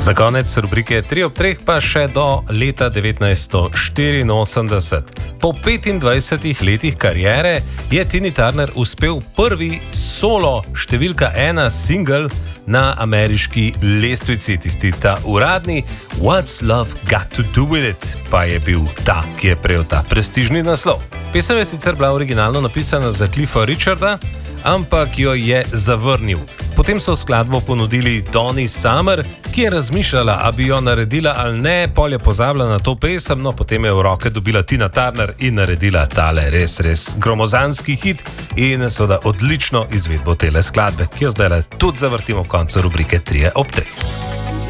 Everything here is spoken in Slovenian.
Za konec rubrike 3 ob 3 pa še do leta 1984. Po 25 letih kariere je Tina Turner uspel prvi solo številka 1 singel na ameriški lestvici, tisti ta uradni What's Love Got to Do With It, pa je bil ta, ki je prejel ta prestižni naslov. Pesem je sicer bila originalno napisana za Cliffa Richarda, ampak jo je zavrnil. Potem so skladbo ponudili Donni Summer, ki je razmišljala, a bi jo naredila ali ne, pol je pozabila na to pesem, no potem je v roke dobila Tina Turner in naredila tale res gromozanski hit in seveda odlično izvedbo tele skladbe, ki jo zdaj tudi zavrtimo v koncu rubrike 3 ob 3.